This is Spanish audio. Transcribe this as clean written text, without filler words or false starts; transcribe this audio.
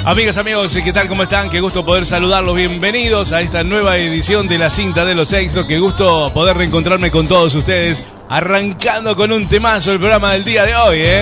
Amigas, amigos, ¿qué tal? ¿Cómo están? Qué gusto poder saludarlos. Bienvenidos a esta nueva edición de La Cinta de los Éxitos. Qué gusto poder reencontrarme con todos ustedes, arrancando con un temazo el programa del día de hoy, ¿eh?